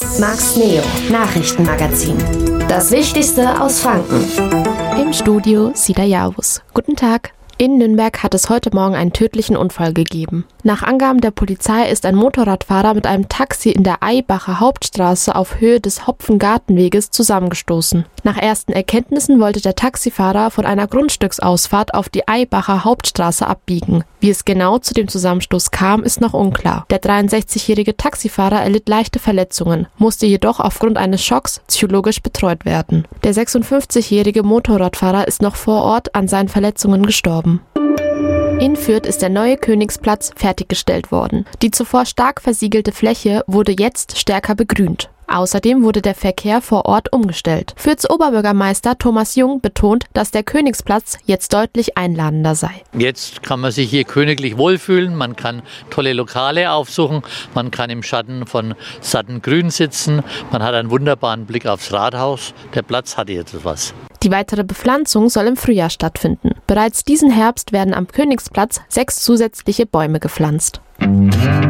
Max Neo, Nachrichtenmagazin. Das Wichtigste aus Franken. Im Studio Sida Javus. Guten Tag. In Nürnberg hat es heute Morgen einen tödlichen Unfall gegeben. Nach Angaben der Polizei ist ein Motorradfahrer mit einem Taxi in der Aibacher Hauptstraße auf Höhe des Hopfengartenweges zusammengestoßen. Nach ersten Erkenntnissen wollte der Taxifahrer von einer Grundstücksausfahrt auf die Aibacher Hauptstraße abbiegen. Wie es genau zu dem Zusammenstoß kam, ist noch unklar. Der 63-jährige Taxifahrer erlitt leichte Verletzungen, musste jedoch aufgrund eines Schocks psychologisch betreut werden. Der 56-jährige Motorradfahrer ist noch vor Ort an seinen Verletzungen gestorben. In Fürth ist der neue Königsplatz fertiggestellt worden. Die zuvor stark versiegelte Fläche wurde jetzt stärker begrünt. Außerdem wurde der Verkehr vor Ort umgestellt. Fürths Oberbürgermeister Thomas Jung betont, dass der Königsplatz jetzt deutlich einladender sei. Jetzt kann man sich hier königlich wohlfühlen, man kann tolle Lokale aufsuchen, man kann im Schatten von sattem Grün sitzen, man hat einen wunderbaren Blick aufs Rathaus. Der Platz hat jetzt was. Die weitere Bepflanzung soll im Frühjahr stattfinden. Bereits diesen Herbst werden am Königsplatz 6 zusätzliche Bäume gepflanzt.